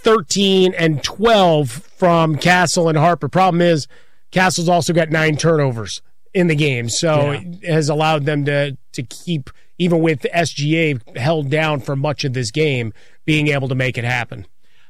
13 and 12 from Castle and Harper. Problem is, Castle's also got 9 turnovers in the game, so it has allowed them to keep, even with SGA held down for much of this game, being able to make it happen.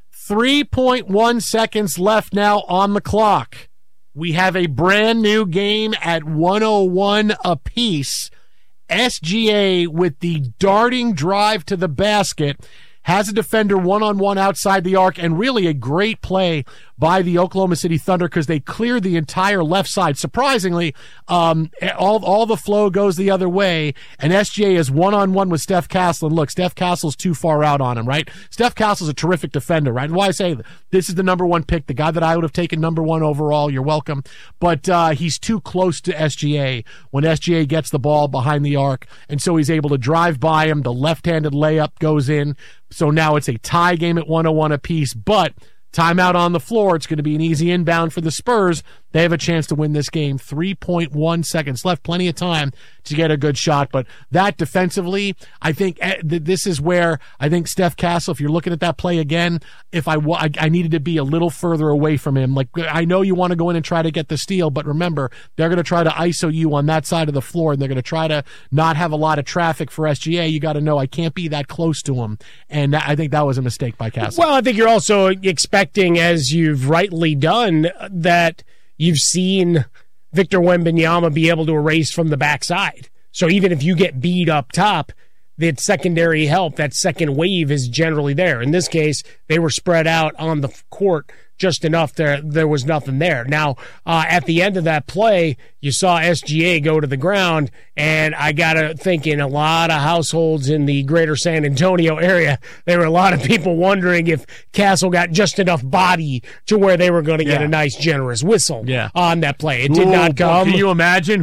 3.1 seconds left now on the clock. We have a brand new game at 101 apiece. SGA with the darting drive to the basket has a defender one-on-one outside the arc, and really a great play by the Oklahoma City Thunder because they cleared the entire left side. Surprisingly, all the flow goes the other way, and SGA is one-on-one with Steph Castle. And look, Steph Castle's too far out on him, right? Steph Castle's a terrific defender, right? And why I say this is the number 1 pick, the guy that I would have taken number 1 overall. You're welcome. But he's too close to SGA when SGA gets the ball behind the arc, and so he's able to drive by him. The left-handed layup goes in. So now it's a tie game at 101 apiece, but timeout on the floor. It's going to be an easy inbound for the Spurs. They have a chance to win this game. 3.1 seconds left. Plenty of time to get a good shot. But that defensively, I think this is where I think Steph Castle, if you're looking at that play again, if I needed to be a little further away from him. Like, I know you want to go in and try to get the steal, but remember, they're going to try to ISO you on that side of the floor, and they're going to try to not have a lot of traffic for SGA. You got to know I can't be that close to him. And I think that was a mistake by Castle. Well, I think you're also expecting, as you've rightly done, that you've seen Victor Wembanyama be able to erase from the backside. So even if you get beat up top, that secondary help, that second wave is generally there. In this case, they were spread out on the court just enough there was nothing there. Now, at the end of that play, you saw SGA go to the ground, and I got to think in a lot of households in the greater San Antonio area, there were a lot of people wondering if Castle got just enough body to where they were going to get a nice, generous whistle on that play. It did not come. Can you imagine?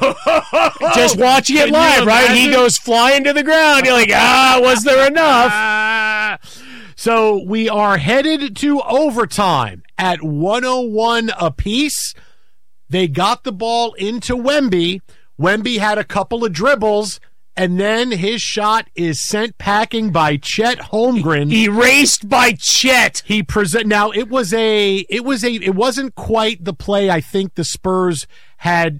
Just watching it live, right? He goes flying to the ground. You're like, was there enough? So we are headed to overtime at 101 apiece. They got the ball into Wemby. Wemby had a couple of dribbles, and then his shot is sent packing by Chet Holmgren. Erased by Chet. Now it wasn't quite the play I think the Spurs had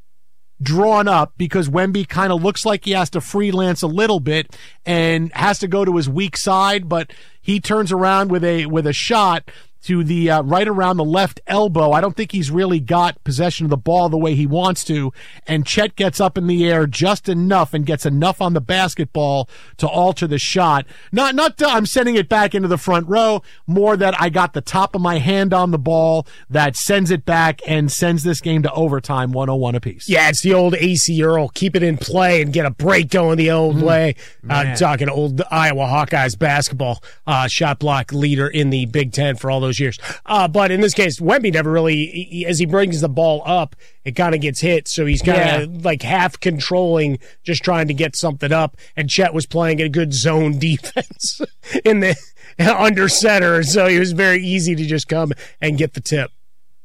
drawn up, because Wemby kind of looks like he has to freelance a little bit and has to go to his weak side, but he turns around with a shot to the right around the left elbow. I don't think he's really got possession of the ball the way he wants to, and Chet gets up in the air just enough and gets enough on the basketball to alter the shot. Not I'm sending it back into the front row, more that I got the top of my hand on the ball that sends it back and sends this game to overtime, 101 apiece. Yeah, it's the old AC Earl, keep it in play and get a break going the old way. Talking old Iowa Hawkeyes basketball, shot block leader in the Big Ten for all those years. But in this case, Wemby never really, as he brings the ball up, it kind of gets hit, so he's kind of like half controlling, just trying to get something up, and Chet was playing a good zone defense in the under center, so it was very easy to just come and get the tip.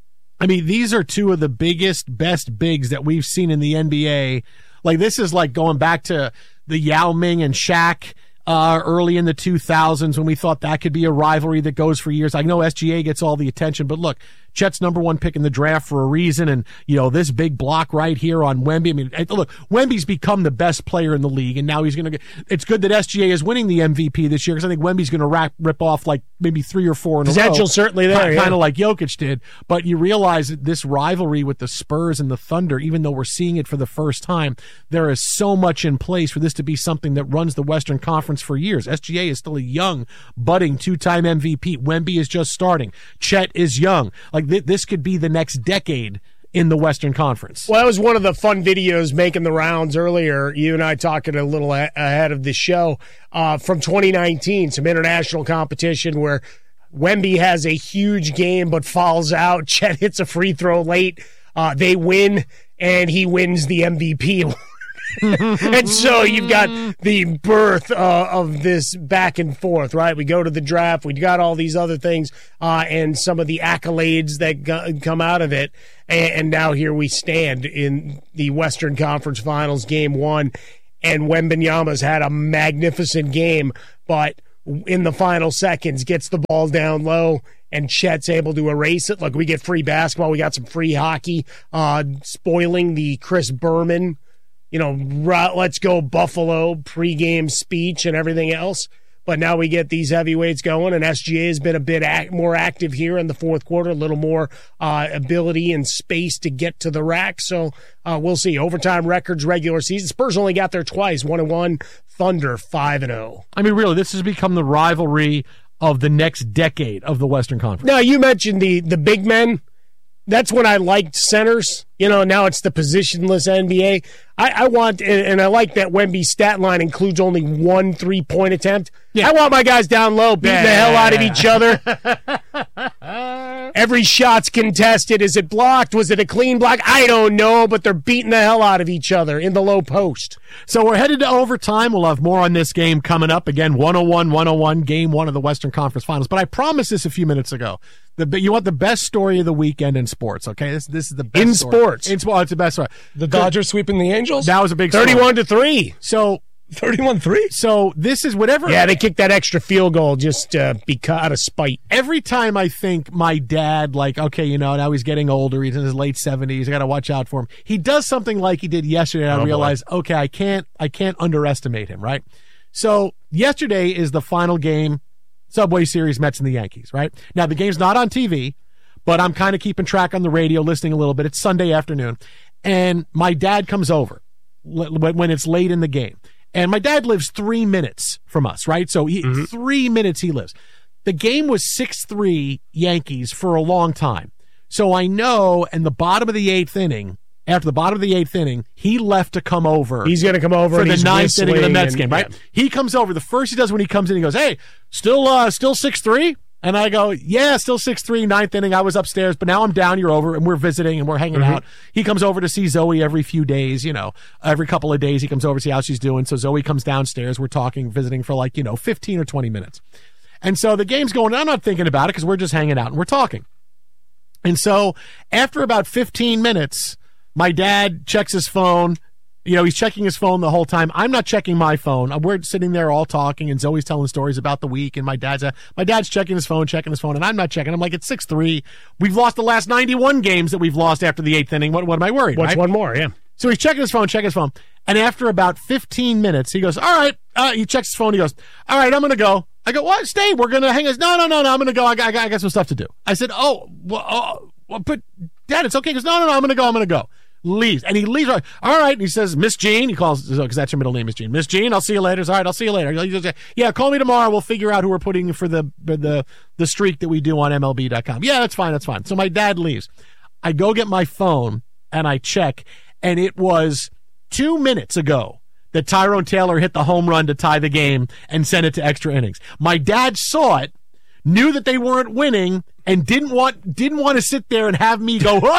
I mean, these are two of the biggest, best bigs that we've seen in the NBA. Like, this is like going back to the Yao Ming and Shaq early in the 2000s when we thought that could be a rivalry that goes for years. I know SGA gets all the attention, but look, Chet's number 1 pick in the draft for a reason, and this big block right here on Wemby. I mean, look, Wemby's become the best player in the league, and now he's going to. It's good that SGA is winning the MVP this year, because I think Wemby's going to rip off like maybe 3 or 4 in a row. Potential certainly there, kind of like Jokic did. But you realize that this rivalry with the Spurs and the Thunder, even though we're seeing it for the first time, there is so much in place for this to be something that runs the Western Conference for years. SGA is still a young, budding 2-time MVP. Wemby is just starting. Chet is young. Like, this could be the next decade in the Western Conference. Well, that was one of the fun videos making the rounds earlier. You and I talking a little ahead of the show from 2019, some international competition where Wemby has a huge game but falls out. Chet hits a free throw late. They win, and he wins the MVP award. And so you've got the birth of this back and forth, right? We go to the draft. We got all these other things and some of the accolades that come out of it. And now here we stand in the Western Conference Finals, Game 1. And Wembanyama's had a magnificent game. But in the final seconds, gets the ball down low, and Chet's able to erase it. Look, we get free basketball. We got some free hockey, spoiling the Chris Berman, let's go Buffalo pregame speech and everything else. But now we get these heavyweights going, and SGA has been a bit more active here in the fourth quarter, a little more ability and space to get to the rack. So we'll see. Overtime records, regular season. Spurs only got there twice, 1-1. Thunder 5-0. I mean, really, this has become the rivalry of the next decade of the Western Conference. Now, you mentioned the big men. That's when I liked centers. Now it's the positionless NBA. I want, and I like that Wemby's stat line includes only 1 3-point attempt. Yeah. I want my guys down low beating the hell out of each other. Every shot's contested. Is it blocked? Was it a clean block? I don't know, but they're beating the hell out of each other in the low post. So we're headed to overtime. We'll have more on this game coming up. Again, 101, game 1 of the Western Conference Finals. But I promised this a few minutes ago. You want the best story of the weekend in sports, okay? This is the best in story. Sports. In sports, it's the best story. The Dodgers sweeping the Angels? That was a big story. 31-3. So 31-3. So this is whatever. Yeah, they kicked that extra field goal just because out of spite. Every time I think my dad, now he's getting older. He's in his late 70s. I got to watch out for him. He does something like he did yesterday. And I realize, okay, I can't underestimate him, right? So yesterday is the final game, Subway Series, Mets and the Yankees, right? Now the game's not on TV, but I'm kind of keeping track on the radio, listening a little bit. It's Sunday afternoon, and my dad comes over when it's late in the game. And my dad lives 3 minutes from us, right? So 3 minutes he lives. The game was 6-3 Yankees for a long time. So I know in the bottom of the 8th inning, after the bottom of the 8th inning, he left to come over. He's going to come over for the 9th inning of the Mets game, right? Yeah. He comes over. The first he does when he comes in, he goes, "Hey, still 6-3?" And I go, "Yeah, still 6-3, 9th inning. I was upstairs, but now I'm down. You're over, and we're visiting, and we're hanging out." He comes over to see Zoe every few days, every couple of days he comes over to see how she's doing. So Zoe comes downstairs. We're talking, visiting for 15 or 20 minutes. And so the game's going, I'm not thinking about it because we're just hanging out and we're talking. And so after about 15 minutes, my dad checks his phone. He's checking his phone the whole time. I'm not checking my phone. We're sitting there all talking, and Zoe's telling stories about the week, and my dad's checking his phone, and I'm not checking. I'm like, it's 6-3. We've lost the last 91 games that we've lost after the 8th inning. What am I worried? What's right? one more? Yeah. So he's checking his phone. And after about 15 minutes, he goes, all right. He checks his phone. He goes, all right, I'm going to go. I go, what? Stay. We're going to hang us. No, I'm going to go. I got some stuff to do. I said, but Dad, it's okay. He goes, no, I'm going to go. Leaves. And he leaves. All right. And he says, Miss Jean. He calls, because that's your middle name, Miss Jean. Miss Jean, I'll see you later. All right, I'll see you later. He goes, yeah, call me tomorrow. We'll figure out who we're putting for the streak that we do on MLB.com. Yeah, that's fine. So my dad leaves. I go get my phone and I check, and it was 2 minutes ago that Tyrone Taylor hit the home run to tie the game and send it to extra innings. My dad saw it, knew that they weren't winning, and didn't want to sit there and have me go,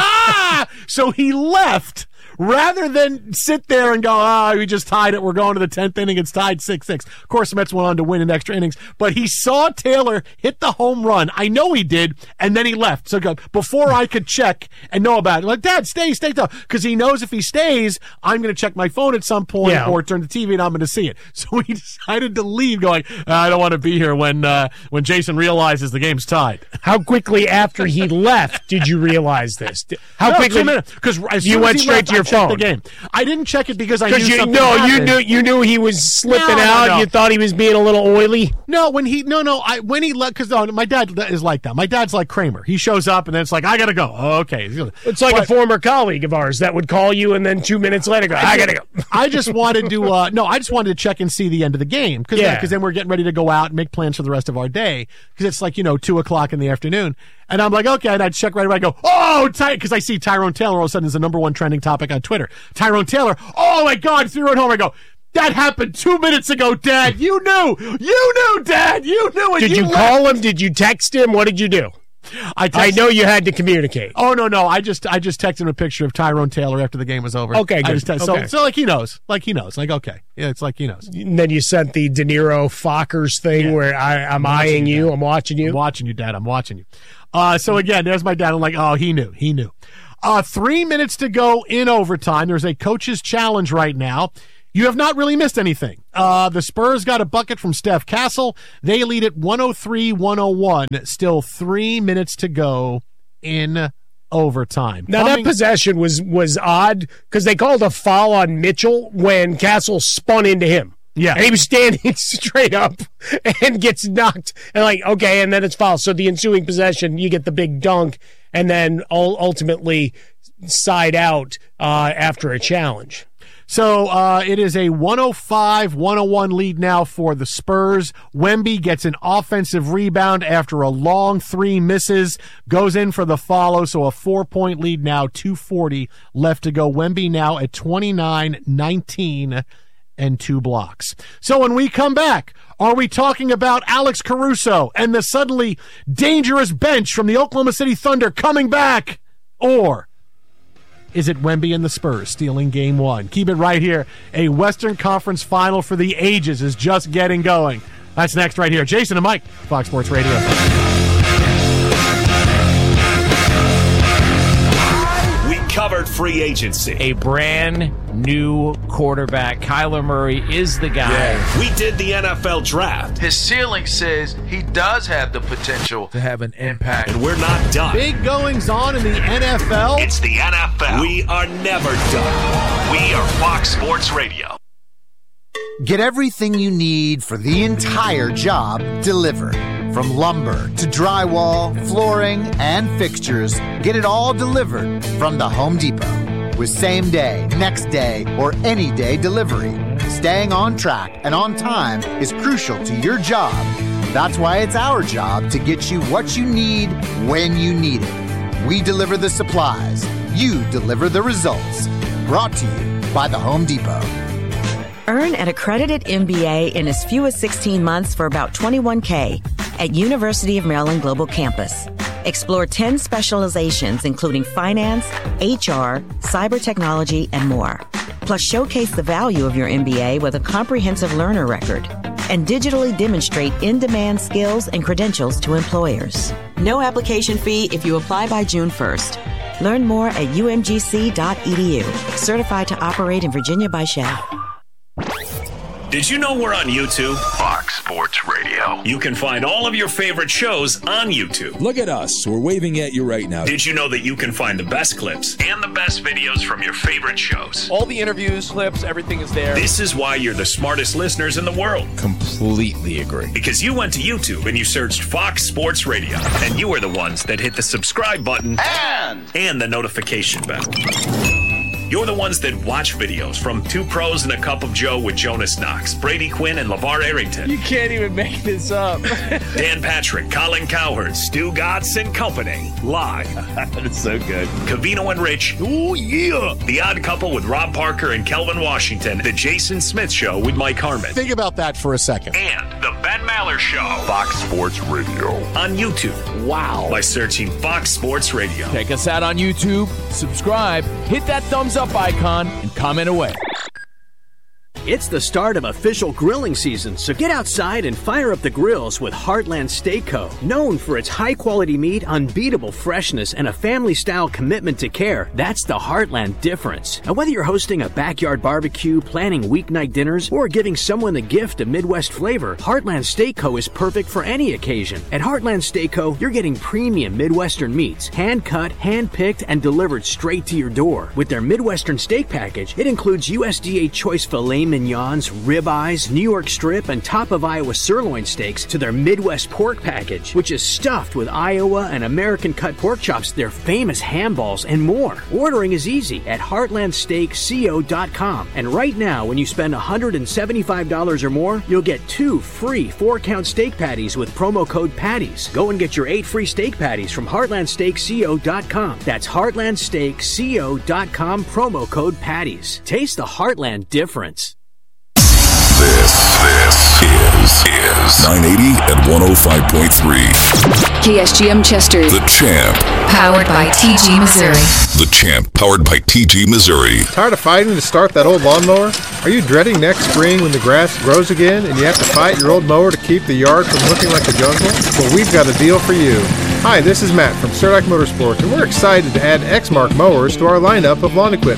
so he left rather than sit there and go, we just tied it. We're going to the 10th inning. It's tied 6-6. Of course, the Mets went on to win in extra innings, but he saw Taylor hit the home run. I know he did, and then he left. So before I could check and know about it, like, Dad, stay, because he knows if he stays, I'm going to check my phone at some point or turn the TV and I'm going to see it. So he decided to leave, going, I don't want to be here when Jason realizes the game's tied. How quickly after he left did you realize this? How quickly? 2 minutes. Because you went straight to your phone. The game. I didn't check it because I knew something happened. you knew he was slipping out. No. You thought he was being a little oily. No, when he left, because my dad is like that. My dad's like Kramer. He shows up and then it's like, I gotta go. Okay, it's like a former colleague of ours that would call you and then 2 minutes later go, I gotta go. I just wanted to check and see the end of the game because then we're getting ready to go out and make plans for the rest of our day because it's like 2:00 in the afternoon. And I'm like, okay, and I check right away. I go, because I see Tyrone Taylor all of a sudden is the number one trending topic on Twitter. Tyrone Taylor, oh my God, threw it home. I go, that happened 2 minutes ago, Dad. You knew, Dad. You knew. Did you call him? Did you text him? What did you do? I know you had to communicate. Oh no! I just texted him a picture of Tyrone Taylor after the game was over. Okay, good. So like he knows. Like okay, yeah, it's like he knows. And then you sent the De Niro Fockers thing where I'm eyeing you. I'm watching you. I'm watching you, Dad. I'm watching you. So again, there's my dad. I'm like, he knew. 3 minutes to go in overtime. There's a coach's challenge right now. you have not really missed anything. The Spurs got a bucket from Steph Castle. They lead it 103-101. Still 3 minutes to go in overtime. Now, that possession was odd because they called a foul on Mitchell when Castle spun into him. Yeah. And he was standing straight up and gets knocked. And okay, and then it's foul. So the ensuing possession, you get the big dunk, and then ultimately side out after a challenge. So it is a 105-101 lead now for the Spurs. Wemby gets an offensive rebound after a long 3 misses, goes in for the follow, so a 4-point lead now, 2:40 left to go. Wemby now at 29, 19, and 2 blocks. So when we come back, are we talking about Alex Caruso and the suddenly dangerous bench from the Oklahoma City Thunder coming back? Or is it Wemby and the Spurs stealing game 1? Keep it right here. A Western Conference final for the ages is just getting going. That's next right here. Jason and Mike, Fox Sports Radio. Covered free agency. A brand new quarterback. Kyler Murray is the guy. Yeah. We did the NFL draft. His ceiling says he does have the potential to have an impact. And we're not done. Big goings on in the NFL. It's the NFL. We are never done. We are Fox Sports Radio. Get everything you need for the entire job delivered. From lumber to drywall, flooring, and fixtures, get it all delivered from the Home Depot. With same day, next day, or any day delivery, staying on track and on time is crucial to your job. That's why it's our job to get you what you need when you need it. We deliver the supplies. You deliver the results. Brought to you by the Home Depot. Earn an accredited MBA in as few as 16 months for about $21K at University of Maryland Global Campus. Explore 10 specializations, including finance, HR, cyber technology, and more. Plus, showcase the value of your MBA with a comprehensive learner record and digitally demonstrate in-demand skills and credentials to employers. No application fee if you apply by June 1st. Learn more at umgc.edu. Certified to operate in Virginia by Shell. Did you know we're on YouTube? Fox Sports Radio. You can find all of your favorite shows on YouTube. Look at us. We're waving at you right now. Did you know that you can find the best clips and the best videos from your favorite shows? All the interviews, clips, everything is there. This is why you're the smartest listeners in the world. Completely agree. Because you went to YouTube and you searched Fox Sports Radio. And you were the ones that hit the subscribe button and the notification bell. You're the ones that watch videos from Two Pros and a Cup of Joe with Jonas Knox, Brady Quinn, and LeVar Arrington. You can't even make this up. Dan Patrick, Colin Cowherd, Stu Gatz, and company. Live. That's so good. Covino and Rich. Oh, yeah. The Odd Couple with Rob Parker and Kelvin Washington. The Jason Smith Show with Mike Harmon. Think about that for a second. And the Ben Maller Show. Fox Sports Radio. On YouTube. Wow. By searching Fox Sports Radio. Check us out on YouTube. Subscribe. Hit that thumbs up icon and comment away. It's the start of official grilling season, so get outside and fire up the grills with Heartland Steak Co. Known for its high-quality meat, unbeatable freshness, and a family-style commitment to care, that's the Heartland difference. And whether you're hosting a backyard barbecue, planning weeknight dinners, or giving someone the gift of Midwest flavor, Heartland Steak Co. is perfect for any occasion. At Heartland Steak Co., you're getting premium Midwestern meats, hand-cut, hand-picked, and delivered straight to your door. With their Midwestern steak package, it includes USDA choice filet mignons, ribeyes, New York strip, and top of Iowa sirloin steaks to their Midwest pork package, which is stuffed with Iowa and American cut pork chops, their famous ham balls, and more. Ordering is easy at heartlandsteakco.com. And right now, when you spend $175 or more, you'll get 2 free 4-count steak patties with promo code PATTIES. Go and get your 8 free steak patties from heartlandsteakco.com. That's heartlandsteakco.com, promo code PATTIES. Taste the Heartland difference. This is 980 and 105.3. KSGM Chester. The Champ. Powered by TG Missouri. The Champ, powered by TG Missouri. Tired of fighting to start that old lawnmower? Are you dreading next spring when the grass grows again and you have to fight your old mower to keep the yard from looking like a jungle? Well, we've got a deal for you. Hi, this is Matt from Surdak Motorsports, and we're excited to add Exmark mowers to our lineup of lawn equipment.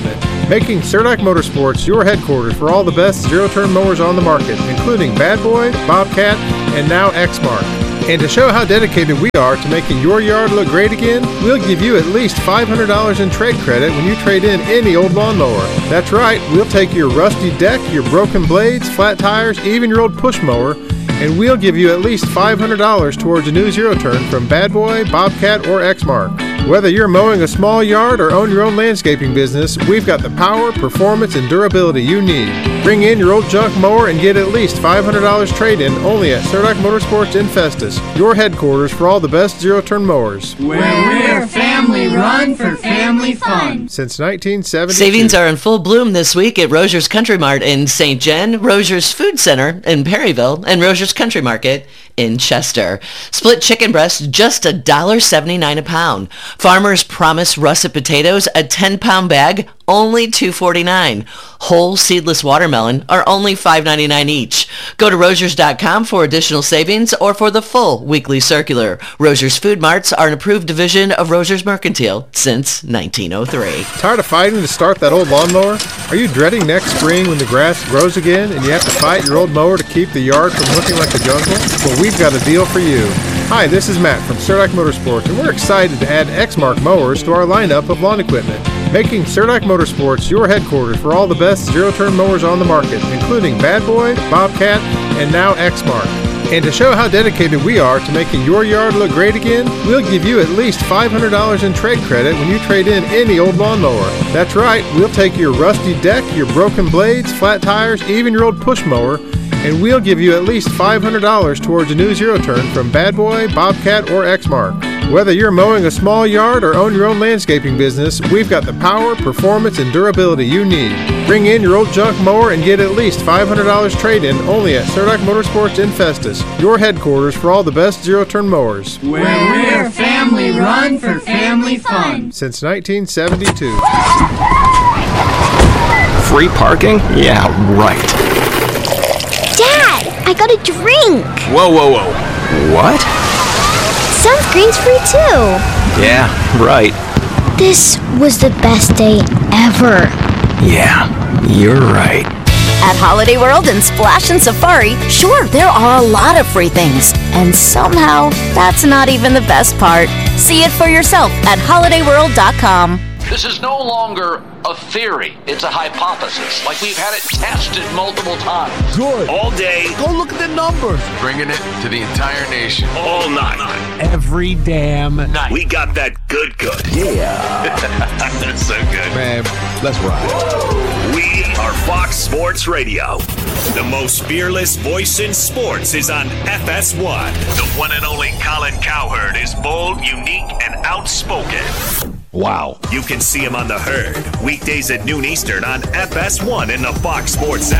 making Cerdak Motorsports your headquarters for all the best zero-turn mowers on the market, including Bad Boy, Bobcat, and now Exmark. And to show how dedicated we are to making your yard look great again, we'll give you at least $500 in trade credit when you trade in any old lawnmower. That's right, we'll take your rusty deck, your broken blades, flat tires, even your old push mower, and we'll give you at least $500 towards a new zero-turn from Bad Boy, Bobcat, or Exmark. Whether you're mowing a small yard or own your own landscaping business, we've got the power, performance, and durability you need. Bring in your old junk mower and get at least $500 trade-in only at Cerdak Motorsports in Festus, your headquarters for all the best zero-turn mowers. Where we're family run for family fun. Since 1972. Savings are in full bloom this week at Roger's Country Mart in St. John, Roger's Food Center in Perryville, and Roger's Country Market in Chester. Split chicken breast, just $1.79 a pound. Farmer's Promise russet potatoes, a 10-pound bag, only $2.49. Whole seedless watermelon are only $5.99 each. Go to Rogers.com for additional savings or for the full weekly circular. Rogers Food Marts are an approved division of Rogers Mercantile since 1903. Tired of fighting to start that old lawnmower? Are you dreading next spring when the grass grows again and you have to fight your old mower to keep the yard from looking like a jungle? Well, we've got a deal for you. Hi, this is Matt from Cerdak Motorsports, and we're excited to add Exmark mowers to our lineup of lawn equipment, making Cerdak Motorsports your headquarters for all the best zero-turn mowers on the market, including Bad Boy, Bobcat, and now Exmark. And to show how dedicated we are to making your yard look great again, we'll give you at least $500 in trade credit when you trade in any old lawnmower. That's right, we'll take your rusty deck, your broken blades, flat tires, even your old push mower, and we'll give you at least $500 towards a new zero-turn from Bad Boy, Bobcat, or Exmark. Whether you're mowing a small yard or own your own landscaping business, we've got the power, performance, and durability you need. Bring in your old junk mower and get at least $500 trade-in only at Cerdak Motorsports in Festus, your headquarters for all the best zero-turn mowers. Where we're family run for family fun. Since 1972. Free parking? Yeah, right. Dad, I got a drink. Whoa. What? Sunscreen's free too. Yeah, right. This was the best day ever. Yeah, you're right. At Holiday World and Splash and Safari, sure, there are a lot of free things. And somehow, that's not even the best part. See it for yourself at holidayworld.com. This is no longer a theory. It's a hypothesis. Like we've had it tested multiple times. Good. All day. Go look at the numbers. Bringing it to the entire nation. All night. Every damn night. We got that good. Yeah. That's so good. Man, let's ride. We are Fox Sports Radio. The most fearless voice in sports is on FS1. The one and only Colin Cowherd is bold, unique, and outspoken. Wow. You can see him on The Herd, weekdays at noon Eastern on FS1 in the Fox Sports app.